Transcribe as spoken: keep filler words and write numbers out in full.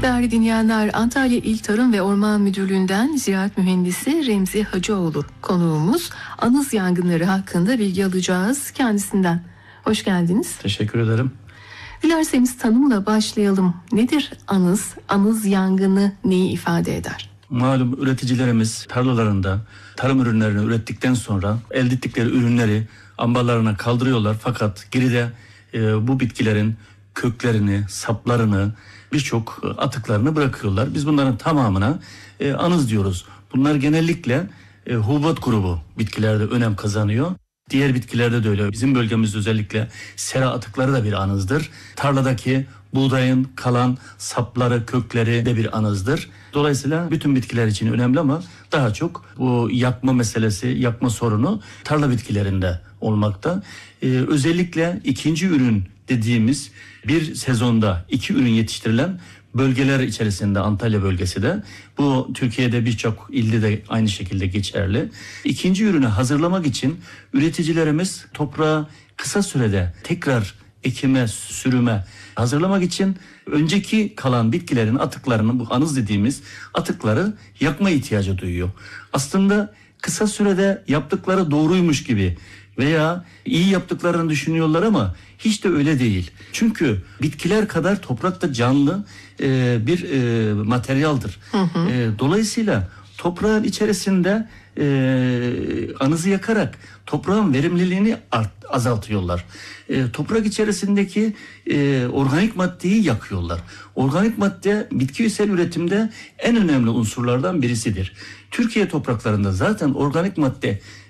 Değerli dinleyenler, Antalya İl Tarım ve Orman Müdürlüğü'nden Ziraat Mühendisi Remzi Hacıoğlu konuğumuz. Anız yangınları hakkında bilgi alacağız kendisinden. Hoş geldiniz. Teşekkür ederim. Dilerseniz tanımla başlayalım. Nedir anız? Anız yangını neyi ifade eder? Malum üreticilerimiz tarlalarında tarım ürünlerini ürettikten sonra elde ettikleri ürünleri ambarlarına kaldırıyorlar. Fakat geride e, bu bitkilerin köklerini, saplarını, birçok atıklarını bırakıyorlar. Biz bunların tamamına e, anız diyoruz. Bunlar genellikle e, hububat grubu bitkilerde önem kazanıyor. Diğer bitkilerde de öyle. Bizim bölgemizde özellikle sera atıkları da bir anızdır. Tarladaki buğdayın kalan sapları, kökleri de bir anızdır. Dolayısıyla bütün bitkiler için önemli ama daha çok bu yakma meselesi, yakma sorunu tarla bitkilerinde olmakta. Ee, özellikle ikinci ürün dediğimiz bir sezonda iki ürün yetiştirilen bölgeler içerisinde, Antalya bölgesi de, bu Türkiye'de birçok ilde de aynı şekilde geçerli. İkinci ürünü hazırlamak için üreticilerimiz toprağı kısa sürede tekrar ekime, sürüme hazırlamak için önceki kalan bitkilerin atıklarını, bu anız dediğimiz atıkları yakma ihtiyacı duyuyor. Aslında kısa sürede yaptıkları doğruymuş gibi veya iyi yaptıklarını düşünüyorlar ama hiç de öyle değil. Çünkü bitkiler kadar toprak da canlı e, bir e, materyaldir. Hı hı. E, dolayısıyla toprağın içerisinde e, anızı yakarak toprağın verimliliğini art, azaltıyorlar. E, toprak içerisindeki e, organik maddeyi yakıyorlar. Organik madde bitkisel üretimde en önemli unsurlardan birisidir. Türkiye topraklarında zaten organik madde